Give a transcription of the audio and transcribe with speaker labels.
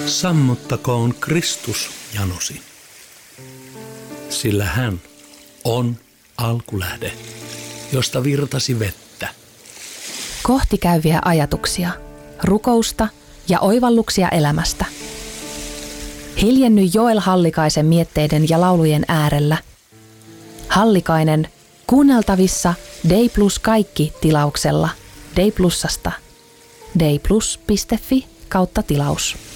Speaker 1: Sammuttakoon Kristus janosi, sillä hän on alkulähde, josta virtasi vettä.
Speaker 2: Kohti käyviä ajatuksia, rukousta ja oivalluksia elämästä. Hiljenny Joel Hallikaisen mietteiden ja laulujen äärellä. Hallikainen kuunneltavissa Day Plus kaikki -tilauksella Day Plusasta. dayplus.fi/tilaus.